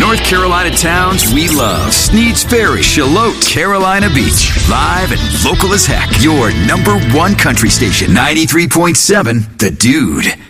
North Carolina towns we love. Sneads Ferry, Shallotte, Carolina Beach. Live and local as heck. Your number one country station, 93.7 The Dude.